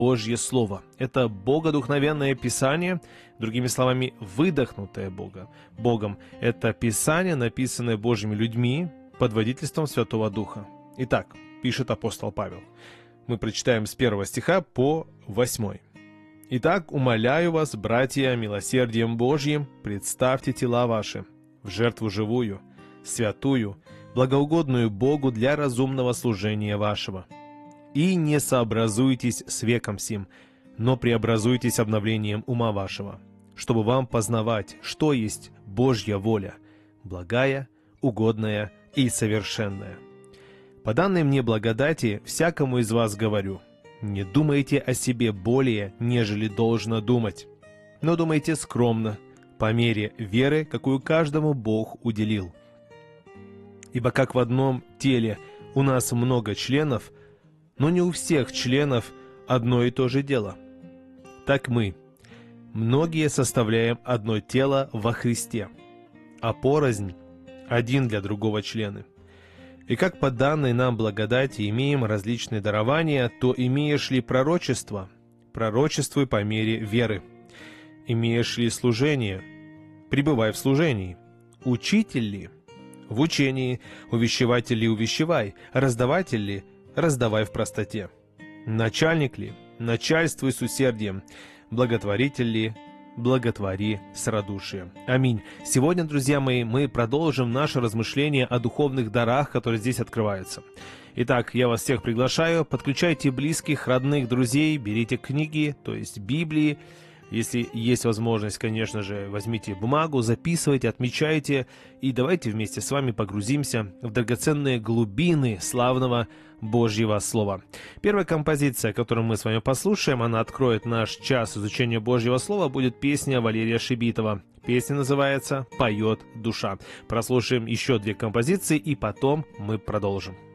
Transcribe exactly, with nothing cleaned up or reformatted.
Божье Слово. Это богодухновенное Писание, другими словами, выдохнутое Бога, Богом. Это Писание, написанное Божьими людьми под водительством Святого Духа. Итак, пишет апостол Павел. Мы прочитаем с первого стиха по восьмой. «Итак, умоляю вас, братья, милосердием Божьим, представьте тела ваши в жертву живую, святую, благоугодную Богу для разумного служения вашего. И не сообразуйтесь с веком сим, но преобразуйтесь обновлением ума вашего, чтобы вам познавать, что есть Божья воля, благая, угодная и совершенная. По данной мне благодати всякому из вас говорю, не думайте о себе более, нежели должно думать, но думайте скромно, по мере веры, какую каждому Бог уделил. Ибо как в одном теле у нас много членов, но не у всех членов одно и то же дело. Так мы, многие составляем одно тело во Христе, а порознь один для другого члены. И как по данной нам благодати имеем различные дарования, то имеешь ли пророчество, пророчествуй по мере веры. Имеешь ли служение, пребывай в служении. Учитель ли, в учении, увещеватель ли, увещевай, раздаватель ли, раздавай в простоте. Начальник ли, начальствуй с усердием, благотворитель ли, благотвори с радушием. Аминь. Сегодня, друзья мои, мы продолжим наше размышление о духовных дарах, которые здесь открываются. Итак, я вас всех приглашаю, подключайте близких, родных, друзей, берите книги, то есть Библии. Если есть возможность, конечно же, возьмите бумагу, записывайте, отмечайте, и давайте вместе с вами погрузимся в драгоценные глубины славного Божьего Слова. Первая композиция, которую мы с вами послушаем, она откроет наш час изучения Божьего Слова, будет песня Валерия Шибитова. Песня называется «Поет душа». Прослушаем еще две композиции, и потом мы продолжим.